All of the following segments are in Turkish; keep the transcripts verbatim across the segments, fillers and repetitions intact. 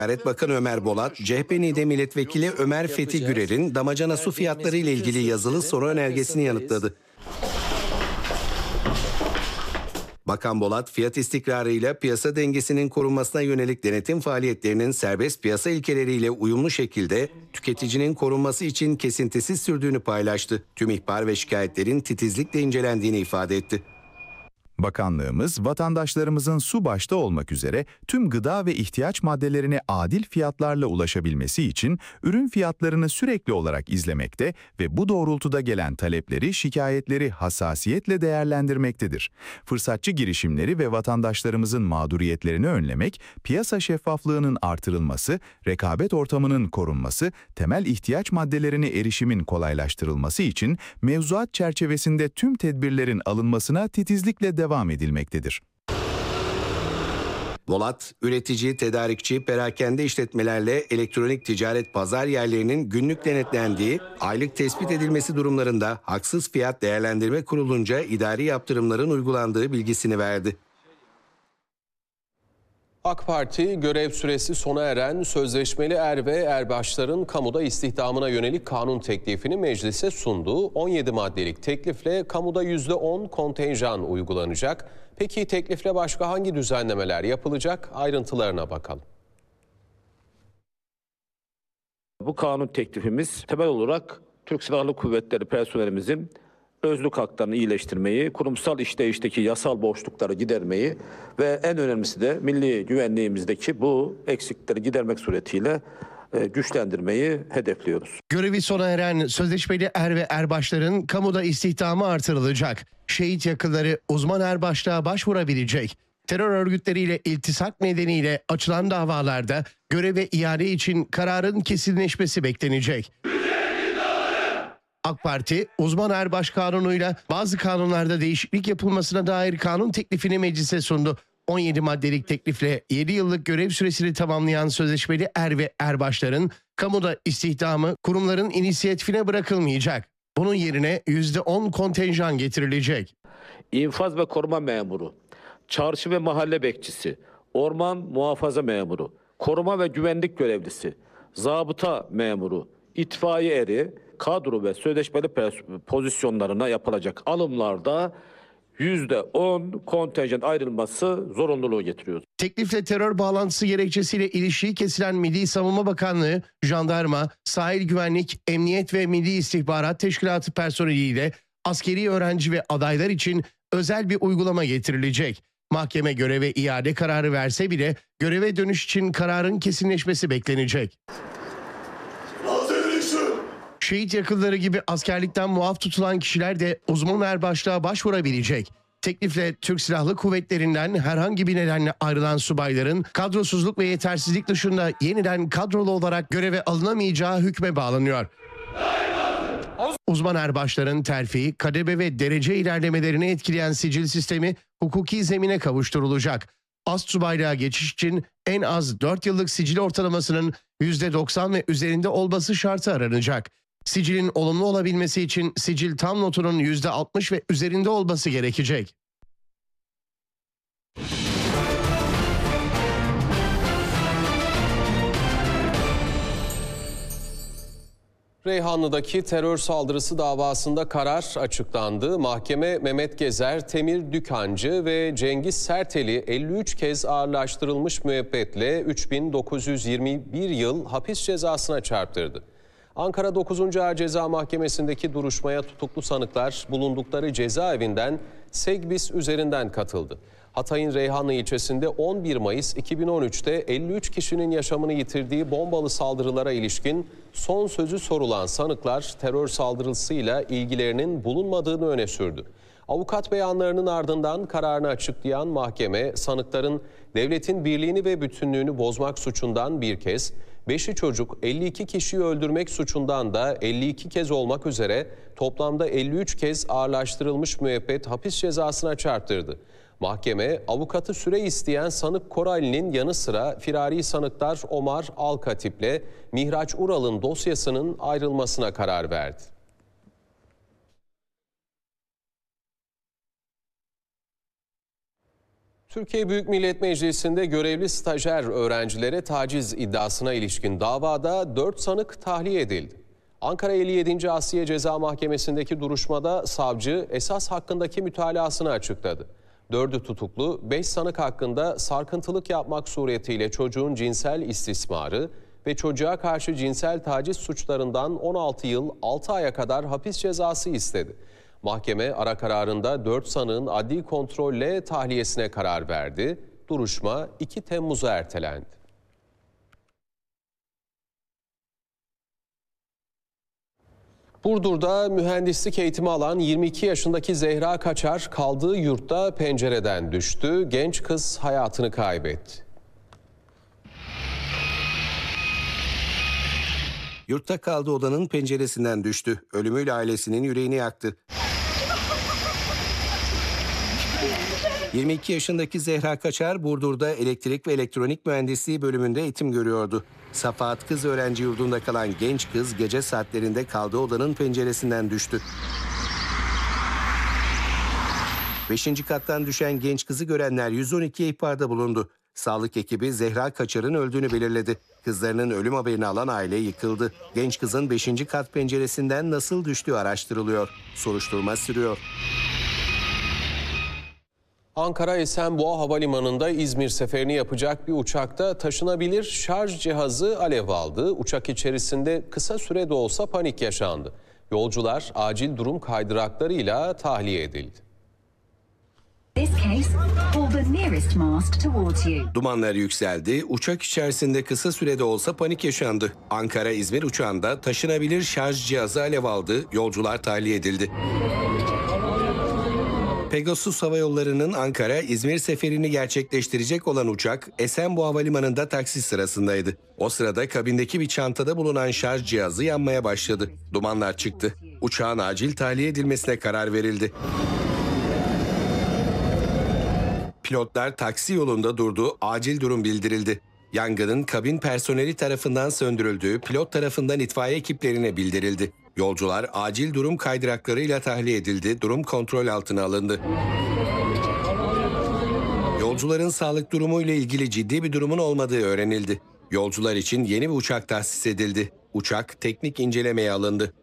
Ticaret Bakanı Ömer Bolat, C H P Niğde Milletvekili Ömer Fethi Gürer'in damacana su fiyatları ile ilgili yazılı soru önergesini yanıtladı. Bakan Bolat, fiyat istikrarıyla piyasa dengesinin korunmasına yönelik denetim faaliyetlerinin serbest piyasa ilkeleriyle uyumlu şekilde tüketicinin korunması için kesintisiz sürdüğünü paylaştı. Tüm ihbar ve şikayetlerin titizlikle incelendiğini ifade etti. Bakanlığımız, vatandaşlarımızın su başta olmak üzere tüm gıda ve ihtiyaç maddelerine adil fiyatlarla ulaşabilmesi için ürün fiyatlarını sürekli olarak izlemekte ve bu doğrultuda gelen talepleri, şikayetleri hassasiyetle değerlendirmektedir. Fırsatçı girişimleri ve vatandaşlarımızın mağduriyetlerini önlemek, piyasa şeffaflığının artırılması, rekabet ortamının korunması, temel ihtiyaç maddelerine erişimin kolaylaştırılması için mevzuat çerçevesinde tüm tedbirlerin alınmasına titizlikle devam devam edilmektedir. Bolat, üretici, tedarikçi, perakende işletmelerle elektronik ticaret pazar yerlerinin günlük denetlendiği, aylık tespit edilmesi durumlarında haksız fiyat değerlendirme kurulunca idari yaptırımların uygulandığı bilgisini verdi. AK Parti görev süresi sona eren sözleşmeli er ve erbaşların kamuda istihdamına yönelik kanun teklifini meclise sundu. on yedi maddelik teklifle kamuda yüzde on kontenjan uygulanacak. Peki teklifle başka hangi düzenlemeler yapılacak? Ayrıntılarına bakalım. Bu kanun teklifimiz temel olarak Türk Silahlı Kuvvetleri personelimizin özlük haklarını iyileştirmeyi, kurumsal işleyişteki yasal boşlukları gidermeyi ve en önemlisi de milli güvenliğimizdeki bu eksikleri gidermek suretiyle güçlendirmeyi hedefliyoruz. Görevi sona eren sözleşmeli er ve erbaşların kamuda istihdamı artırılacak. Şehit yakınları uzman erbaşlığa başvurabilecek. Terör örgütleriyle iltisak nedeniyle açılan davalarda göreve iade için kararın kesinleşmesi beklenecek. AK Parti, uzman erbaş kanunuyla bazı kanunlarda değişiklik yapılmasına dair kanun teklifini meclise sundu. on yedi maddelik teklifle yedi yıllık görev süresini tamamlayan sözleşmeli er ve erbaşların kamuda istihdamı kurumların inisiyatifine bırakılmayacak. Bunun yerine yüzde on kontenjan getirilecek. İnfaz ve koruma memuru, çarşı ve mahalle bekçisi, orman muhafaza memuru, koruma ve güvenlik görevlisi, zabıta memuru, itfaiye eri, kadro ve sözleşmeli pozisyonlarına yapılacak alımlarda yüzde on kontenjan ayrılması zorunluluğu getiriyor. Teklifle terör bağlantısı gerekçesiyle ilişiği kesilen Milli Savunma Bakanlığı, jandarma, sahil güvenlik, emniyet ve Milli İstihbarat Teşkilatı personeliyle askeri öğrenci ve adaylar için özel bir uygulama getirilecek. Mahkeme göreve iade kararı verse bile göreve dönüş için kararın kesinleşmesi beklenecek. Şehit yakınları gibi askerlikten muaf tutulan kişiler de uzman erbaşlığa başvurabilecek. Teklifle Türk Silahlı Kuvvetleri'nden herhangi bir nedenle ayrılan subayların kadrosuzluk ve yetersizlik dışında yeniden kadrolu olarak göreve alınamayacağı hükme bağlanıyor. Uzman erbaşların terfi, kademe ve derece ilerlemelerini etkileyen sicil sistemi hukuki zemine kavuşturulacak. Astsubaylığa geçiş için en az dört yıllık sicil ortalamasının yüzde doksan ve üzerinde olması şartı aranacak. Sicilin olumlu olabilmesi için sicil tam notunun yüzde altmış ve üzerinde olması gerekecek. Reyhanlı'daki terör saldırısı davasında karar açıklandı. Mahkeme Mehmet Gezer, Temir Dükancı ve Cengiz Sertel'i elli üç kez ağırlaştırılmış müebbetle üç bin dokuz yüz yirmi bir yıl hapis cezasına çarptırdı. Ankara dokuzuncu Ağır Ceza Mahkemesi'ndeki duruşmaya tutuklu sanıklar bulundukları cezaevinden Segbis üzerinden katıldı. Hatay'ın Reyhanlı ilçesinde on bir Mayıs iki bin on üç'te elli üç kişinin yaşamını yitirdiği bombalı saldırılara ilişkin son sözü sorulan sanıklar terör saldırısıyla ilgilerinin bulunmadığını öne sürdü. Avukat beyanlarının ardından kararını açıklayan mahkeme sanıkların devletin birliğini ve bütünlüğünü bozmak suçundan bir kez, beşi çocuk elli iki kişiyi öldürmek suçundan da elli iki kez olmak üzere toplamda elli üç kez ağırlaştırılmış müebbet hapis cezasına çarptırdı. Mahkeme, avukatı süre isteyen sanık Koraylı'nın yanı sıra firari sanıklar Omar Alkatip'le Mihraç Ural'ın dosyasının ayrılmasına karar verdi. Türkiye Büyük Millet Meclisi'nde görevli stajyer öğrencilere taciz iddiasına ilişkin davada dört sanık tahliye edildi. Ankara elli yedinci Asliye Ceza Mahkemesi'ndeki duruşmada savcı esas hakkındaki mütalasını açıkladı. Dördü tutuklu, beş sanık hakkında sarkıntılık yapmak suretiyle çocuğun cinsel istismarı ve çocuğa karşı cinsel taciz suçlarından on altı yıl altı aya kadar hapis cezası istedi. Mahkeme ara kararında dört sanığın adli kontrolle tahliyesine karar verdi. Duruşma iki Temmuz'a ertelendi. Burdur'da mühendislik eğitimi alan yirmi iki yaşındaki Zehra Kaçar kaldığı yurtta pencereden düştü. Genç kız hayatını kaybetti. Yurtta kaldığı odanın penceresinden düştü. Ölümüyle ailesinin yüreğini yaktı. yirmi iki yaşındaki Zehra Kaçar, Burdur'da elektrik ve elektronik mühendisliği bölümünde eğitim görüyordu. Safahat Kız Öğrenci Yurdu'nda kalan genç kız gece saatlerinde kaldığı odanın penceresinden düştü. Beşinci kattan düşen genç kızı görenler yüz on ikiye ihbarda bulundu. Sağlık ekibi Zehra Kaçar'ın öldüğünü belirledi. Kızlarının ölüm haberini alan aile yıkıldı. Genç kızın beşinci kat penceresinden nasıl düştüğü araştırılıyor. Soruşturma sürüyor. Ankara Esenboğa Havalimanı'nda İzmir seferini yapacak bir uçakta taşınabilir şarj cihazı alev aldı. Uçak içerisinde kısa sürede olsa panik yaşandı. Yolcular acil durum kaydıraklarıyla tahliye edildi. Dumanlar yükseldi. Uçak içerisinde kısa sürede olsa panik yaşandı. Ankara-İzmir uçağında taşınabilir şarj cihazı alev aldı. Yolcular tahliye edildi. Pegasus Hava Yolları'nın Ankara-İzmir seferini gerçekleştirecek olan uçak Esenboğa Havalimanı'nda taksi sırasındaydı. O sırada kabindeki bir çantada bulunan şarj cihazı yanmaya başladı. Dumanlar çıktı. Uçağın acil tahliye edilmesine karar verildi. Pilotlar taksi yolunda durdu, acil durum bildirildi. Yangının kabin personeli tarafından söndürüldüğü, pilot tarafından itfaiye ekiplerine bildirildi. Yolcular acil durum kaydıraklarıyla tahliye edildi, durum kontrol altına alındı. Yolcuların sağlık durumu ile ilgili ciddi bir durumun olmadığı öğrenildi. Yolcular için yeni bir uçak tahsis edildi. Uçak teknik incelemeye alındı.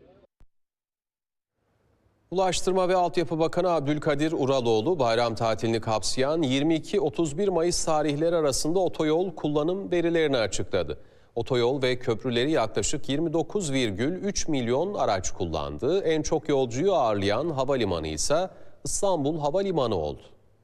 Ulaştırma ve Altyapı Bakanı Abdülkadir Uraloğlu bayram tatilini kapsayan yirmi iki otuz bir Mayıs tarihleri arasında otoyol kullanım verilerini açıkladı. Otoyol ve köprüleri yaklaşık yirmi dokuz virgül üç milyon araç kullandı. En çok yolcuyu ağırlayan havalimanı ise İstanbul Havalimanı oldu.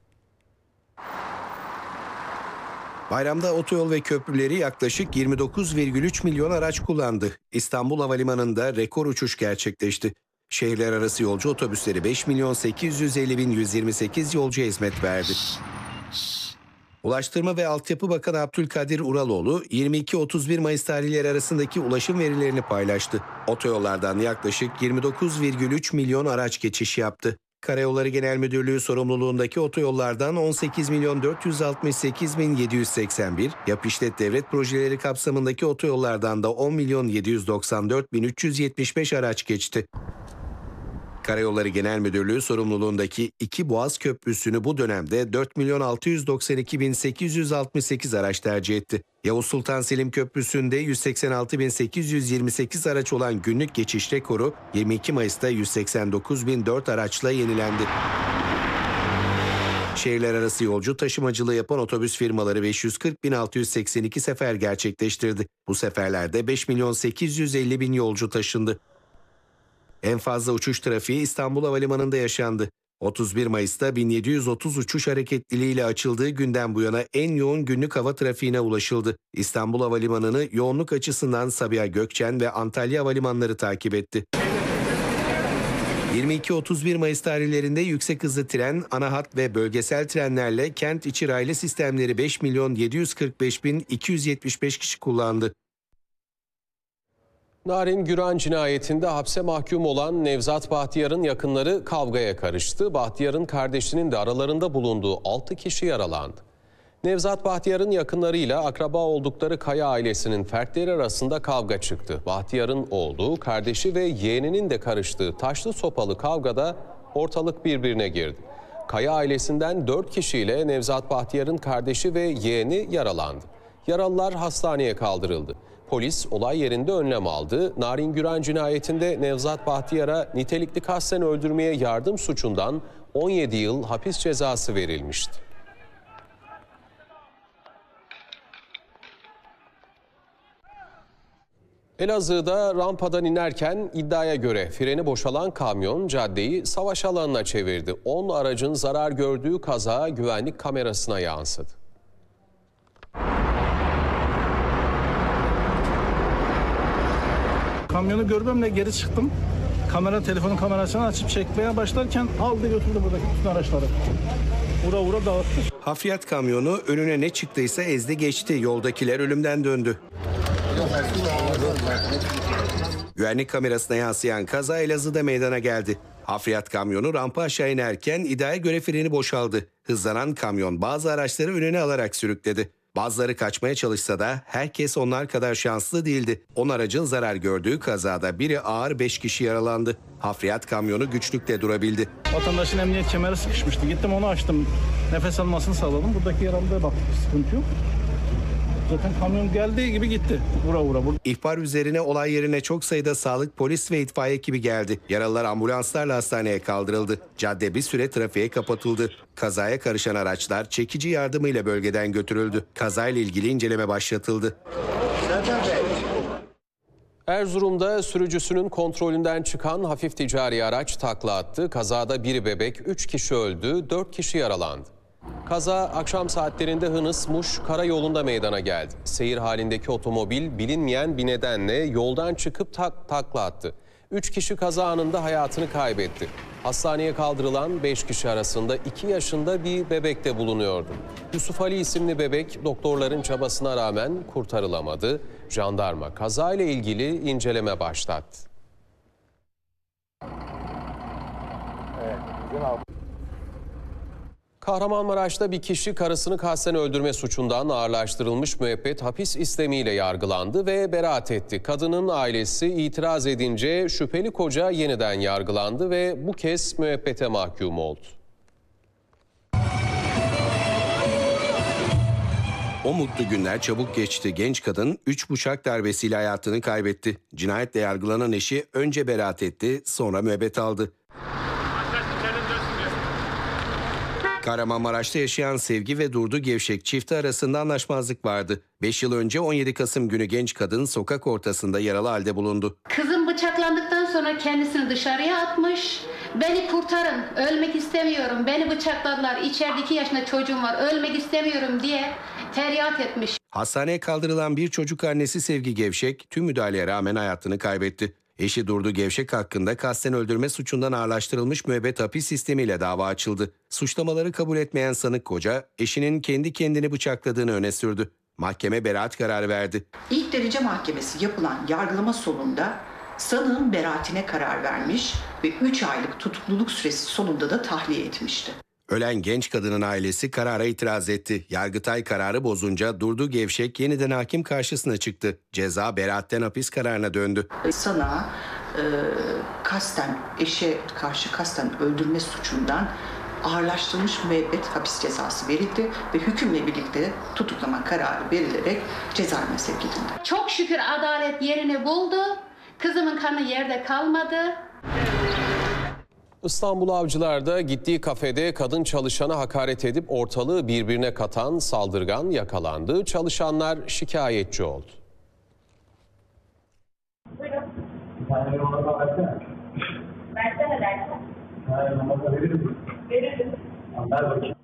Bayramda otoyol ve köprüleri yaklaşık yirmi dokuz virgül üç milyon araç kullandı. İstanbul Havalimanı'nda rekor uçuş gerçekleşti. Şehirler arası yolcu otobüsleri beş milyon sekiz yüz elli bin yüz yirmi sekiz yolcuya hizmet verdi. Ulaştırma ve Altyapı Bakanı Abdülkadir Uraloğlu yirmi iki otuz bir Mayıs tarihleri arasındaki ulaşım verilerini paylaştı. Otoyollardan yaklaşık yirmi dokuz virgül üç milyon araç geçiş yaptı. Karayolları Genel Müdürlüğü sorumluluğundaki otoyollardan on sekiz milyon dört yüz altmış sekiz bin yedi yüz seksen bir, yap işlet devlet projeleri kapsamındaki otoyollardan da on milyon yedi yüz doksan dört bin üç yüz yetmiş beş araç geçti. Karayolları Genel Müdürlüğü sorumluluğundaki iki Boğaz Köprüsü'nü bu dönemde dört milyon altı yüz doksan iki bin sekiz yüz altmış sekiz araç tercih etti. Yavuz Sultan Selim Köprüsü'nde yüz seksen altı bin sekiz yüz yirmi sekiz araç olan günlük geçiş rekoru yirmi iki Mayıs'ta yüz seksen dokuz bin dört araçla yenilendi. Şehirler arası yolcu taşımacılığı yapan otobüs firmaları beş yüz kırk bin altı yüz seksen iki sefer gerçekleştirdi. Bu seferlerde beş milyon sekiz yüz elli bin yolcu taşındı. En fazla uçuş trafiği İstanbul Havalimanı'nda yaşandı. otuz bir Mayıs'ta bin yedi yüz otuz uçuş hareketliliğiyle açıldığı günden bu yana en yoğun günlük hava trafiğine ulaşıldı. İstanbul Havalimanı'nı yoğunluk açısından Sabiha Gökçen ve Antalya Havalimanları takip etti. yirmi iki otuz bir Mayıs tarihlerinde yüksek hızlı tren, ana hat ve bölgesel trenlerle kent içi raylı sistemleri beş milyon yedi yüz kırk beş bin iki yüz yetmiş beş kişi kullandı. Narin Güran cinayetinde hapse mahkum olan Nevzat Bahtiyar'ın yakınları kavgaya karıştı. Bahtiyar'ın kardeşinin de aralarında bulunduğu altı kişi yaralandı. Nevzat Bahtiyar'ın yakınlarıyla akraba oldukları Kaya ailesinin fertleri arasında kavga çıktı. Bahtiyar'ın oğlu, kardeşi ve yeğeninin de karıştığı taşlı sopalı kavgada ortalık birbirine girdi. Kaya ailesinden dört kişiyle Nevzat Bahtiyar'ın kardeşi ve yeğeni yaralandı. Yaralılar hastaneye kaldırıldı. Polis olay yerinde önlem aldı. Narin Güran cinayetinde Nevzat Bahtiyar'a nitelikli kasten öldürmeye yardım suçundan on yedi yıl hapis cezası verilmişti. Elazığ'da rampadan inerken iddiaya göre freni boşalan kamyon caddeyi savaş alanına çevirdi. on aracın zarar gördüğü kaza güvenlik kamerasına yansıdı. Kamyonu gördüğümle geri çıktım. Kamera, telefonun kamerasını açıp çekmeye başlarken aldı götürdü buradaki bütün araçları. Vura vura dağıttı. Hafriyat kamyonu önüne ne çıktıysa ezdi geçti. Yoldakiler ölümden döndü. Güvenlik kamerasına yansıyan kaza Elazığ'da meydana geldi. Hafriyat kamyonu rampa aşağı inerken iddiaya göre freni boşaldı. Hızlanan kamyon bazı araçları önüne alarak sürükledi. Bazıları kaçmaya çalışsa da herkes onlar kadar şanslı değildi. on aracın zarar gördüğü kazada biri ağır, beş kişi yaralandı. Hafriyat kamyonu güçlükle durabildi. Vatandaşın emniyet kemeri sıkışmıştı. Gittim onu açtım. Nefes almasını sağladım. Buradaki yaralıya baktık. Sıkıntı yok. Zaten kamyon geldiği gibi gitti. Vura vura. İhbar üzerine olay yerine çok sayıda sağlık, polis ve itfaiye ekibi geldi. Yaralılar ambulanslarla hastaneye kaldırıldı. Cadde bir süre trafiğe kapatıldı. Kazaya karışan araçlar çekici yardımıyla bölgeden götürüldü. Kazayla ilgili inceleme başlatıldı. Erzurum'da sürücüsünün kontrolünden çıkan hafif ticari araç takla attı. Kazada bir bebek, üç kişi öldü, dört kişi yaralandı. Kaza akşam saatlerinde Hınıs-Muş karayolunda meydana geldi. Seyir halindeki otomobil bilinmeyen bir nedenle yoldan çıkıp tak takla attı. Üç kişi kaza anında hayatını kaybetti. Hastaneye kaldırılan beş kişi arasında iki yaşında bir bebek de bulunuyordu. Yusuf Ali isimli bebek doktorların çabasına rağmen kurtarılamadı. Jandarma kazayla ilgili inceleme başlattı. Kahramanmaraş'ta bir kişi karısını kasten öldürme suçundan ağırlaştırılmış müebbet hapis istemiyle yargılandı ve beraat etti. Kadının ailesi itiraz edince şüpheli koca yeniden yargılandı ve bu kez müebbete mahkum oldu. O mutlu günler çabuk geçti. Genç kadın üç bıçak darbesiyle hayatını kaybetti. Cinayetle yargılanan eşi önce beraat etti, sonra müebbet aldı. Kahramanmaraş'ta yaşayan Sevgi ve Durdu Gevşek çifti arasında anlaşmazlık vardı. beş yıl önce on yedi Kasım günü genç kadın sokak ortasında yaralı halde bulundu. Kızım bıçaklandıktan sonra kendisini dışarıya atmış. Beni kurtarın, ölmek istemiyorum, beni bıçakladılar, içeride iki yaşında çocuğum var, ölmek istemiyorum diye feryat etmiş. Hastaneye kaldırılan bir çocuk annesi Sevgi Gevşek tüm müdahaleye rağmen hayatını kaybetti. Eşi Durdu Gevşek hakkında kasten öldürme suçundan ağırlaştırılmış müebbet hapis sistemiyle dava açıldı. Suçlamaları kabul etmeyen sanık koca, eşinin kendi kendini bıçakladığını öne sürdü. Mahkeme beraat kararı verdi. İlk derece mahkemesi yapılan yargılama sonunda sanığın beraatine karar vermiş ve üç aylık tutukluluk süresi sonunda da tahliye etmişti. Ölen genç kadının ailesi karara itiraz etti. Yargıtay kararı bozunca Durdu Gevşek yeniden hakim karşısına çıktı. Ceza beraatten hapis kararına döndü. Sana e, kasten, eşe karşı kasten öldürme suçundan ağırlaştırılmış müebbet hapis cezası verildi ve hükümle birlikte tutuklama kararı verilerek cezaevine sevk edildi. Çok şükür adalet yerini buldu. Kızımın kanı yerde kalmadı. İstanbul Avcılar'da gittiği kafede kadın çalışana hakaret edip ortalığı birbirine katan saldırgan yakalandı. Çalışanlar şikayetçi oldu. Buyurun. Versene dersen. Veririm. Veririm. Ver bakayım.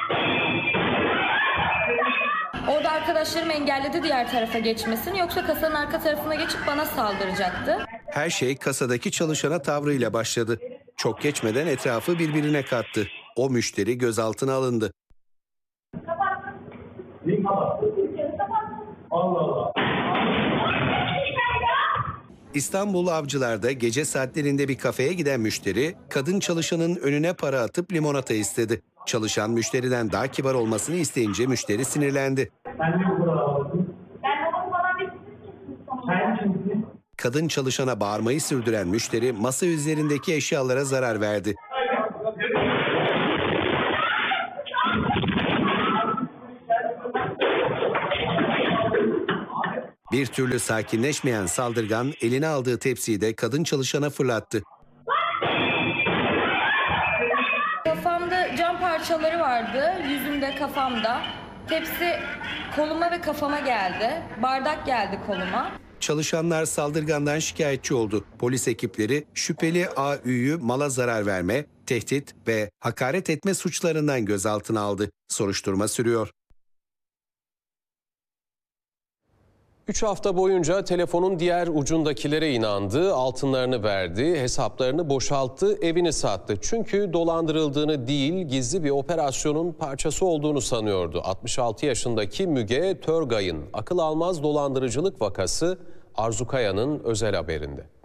Orada arkadaşlarım engelledi diğer tarafa geçmesini, yoksa kasanın arka tarafına geçip bana saldıracaktı. Her şey kasadaki çalışana tavrıyla başladı. Çok geçmeden etrafı birbirine kattı. O müşteri gözaltına alındı. Allah Allah. İstanbul Avcılar'da gece saatlerinde bir kafeye giden müşteri, kadın çalışanın önüne para atıp limonata istedi. Çalışan müşteriden daha kibar olmasını isteyince müşteri sinirlendi. Sen niye bu kadar ağladın? Ben babamı falan bir Sen kimsin? Kadın çalışana bağırmayı sürdüren müşteri masa üzerindeki eşyalara zarar verdi. Bir türlü sakinleşmeyen saldırgan eline aldığı tepsiyi de kadın çalışana fırlattı. Kafamda cam parçaları vardı, yüzümde, kafamda. Tepsi koluma ve kafama geldi. Bardak geldi koluma. Çalışanlar saldırgandan şikayetçi oldu. Polis ekipleri şüpheli A Ü'yü mala zarar verme, tehdit ve hakaret etme suçlarından gözaltına aldı. Soruşturma sürüyor. Üç hafta boyunca telefonun diğer ucundakilere inandı, altınlarını verdi, hesaplarını boşalttı, evini sattı. Çünkü dolandırıldığını değil, gizli bir operasyonun parçası olduğunu sanıyordu. altmış altı yaşındaki Müge Törgay'ın akıl almaz dolandırıcılık vakası Arzu Kaya'nın özel haberinde.